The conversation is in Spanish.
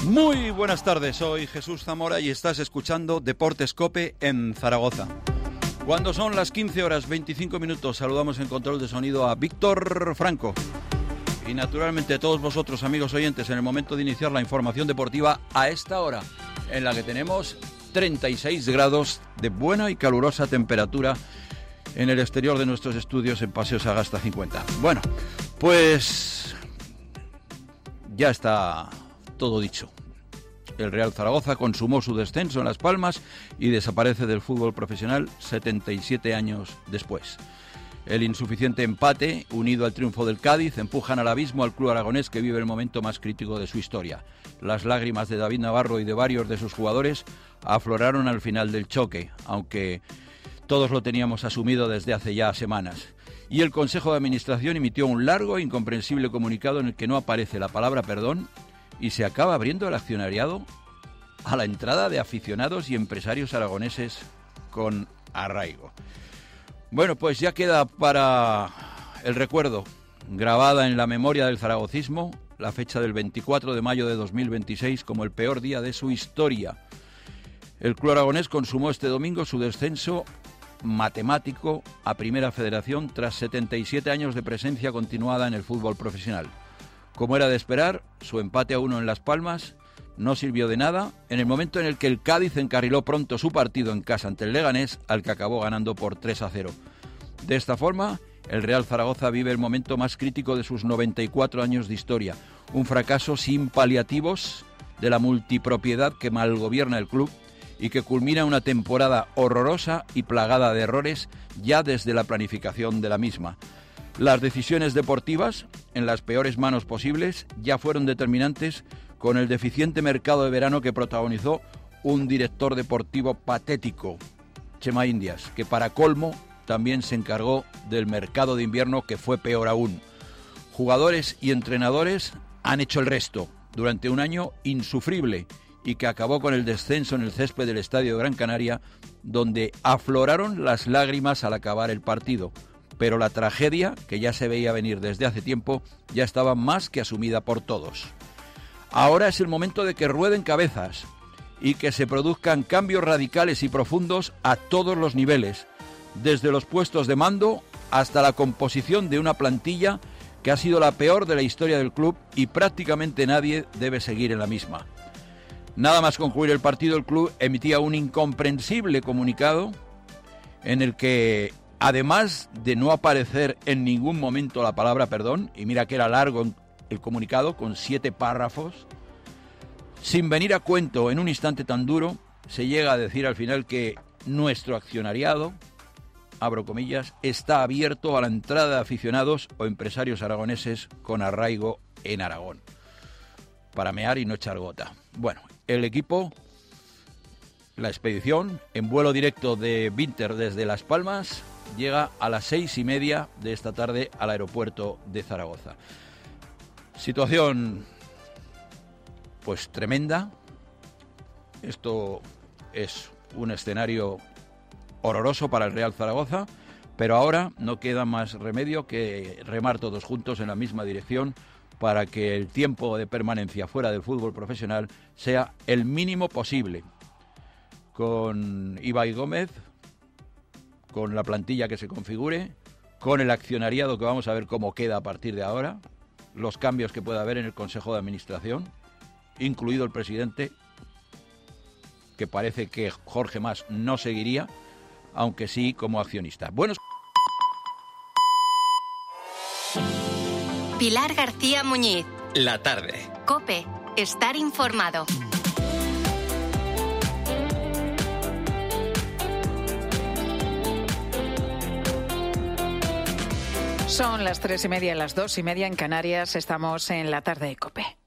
Muy buenas tardes, soy Jesús Zamora y estás escuchando Deportes COPE en Zaragoza. Cuando son las 15 horas 25 minutos, saludamos en control de sonido a Víctor Franco. Y naturalmente a todos vosotros, amigos oyentes, en el momento de iniciar la información deportiva a esta hora, en la que tenemos 36 grados de buena y calurosa temperatura en el exterior de nuestros estudios en Paseo Sagasta 50. Bueno, pues ya está todo dicho. El Real Zaragoza consumó su descenso en Las Palmas y desaparece del fútbol profesional 77 años después. El insuficiente empate, unido al triunfo del Cádiz, empujan al abismo al club aragonés que vive el momento más crítico de su historia. Las lágrimas de David Navarro y de varios de sus jugadores afloraron al final del choque, aunque todos lo teníamos asumido desde hace ya semanas. Y el Consejo de Administración emitió un largo e incomprensible comunicado en el que no aparece la palabra perdón y se acaba abriendo el accionariado a la entrada de aficionados y empresarios aragoneses con arraigo. Bueno, pues ya queda para el recuerdo, grabada en la memoria del zaragocismo, la fecha del 24 de mayo de 2026 como el peor día de su historia. El club aragonés consumó este domingo su descenso matemático a Primera Federación tras 77 años de presencia continuada en el fútbol profesional. Como era de esperar, su empate a 1 en Las Palmas no sirvió de nada en el momento en el que el Cádiz encarriló pronto su partido en casa ante el Leganés, al que acabó ganando por 3-0. De esta forma, el Real Zaragoza vive el momento más crítico de sus 94 años de historia, un fracaso sin paliativos de la multipropiedad que malgobierna el club y que culmina una temporada horrorosa y plagada de errores ya desde la planificación de la misma. Las decisiones deportivas, en las peores manos posibles, ya fueron determinantes con el deficiente mercado de verano que protagonizó un director deportivo patético, Chema Indias, que para colmo también se encargó del mercado de invierno, que fue peor aún. Jugadores y entrenadores han hecho el resto durante un año insufrible y que acabó con el descenso en el césped del Estadio de Gran Canaria, donde afloraron las lágrimas al acabar el partido. Pero la tragedia, que ya se veía venir desde hace tiempo, ya estaba más que asumida por todos. Ahora es el momento de que rueden cabezas y que se produzcan cambios radicales y profundos a todos los niveles, desde los puestos de mando hasta la composición de una plantilla que ha sido la peor de la historia del club y prácticamente nadie debe seguir en la misma. Nada más concluir el partido, el club emitía un incomprensible comunicado en el que, además de no aparecer en ningún momento la palabra perdón, y mira que era largo el comunicado, con 7 párrafos, sin venir a cuento en un instante tan duro, se llega a decir al final que nuestro accionariado, abro comillas, está abierto a la entrada de aficionados o empresarios aragoneses con arraigo en Aragón, para mear y no echar gota. Bueno, el equipo, la expedición, en vuelo directo de Vinter desde Las Palmas, llega a las 6:30 de esta tarde al aeropuerto de Zaragoza. Situación, pues tremenda. Esto es un escenario horroroso para el Real Zaragoza, pero ahora no queda más remedio que remar todos juntos en la misma dirección para que el tiempo de permanencia fuera del fútbol profesional sea el mínimo posible. Con Ibai Gómez, con la plantilla que se configure, con el accionariado que vamos a ver cómo queda a partir de ahora, los cambios que pueda haber en el Consejo de Administración, incluido el presidente, que parece que Jorge Mas no seguiría, aunque sí como accionista. Buenos. Pilar García Muñiz. La tarde. COPE. Estar informado. Son las 3:30, las 2:30 en Canarias. Estamos en la tarde de COPE.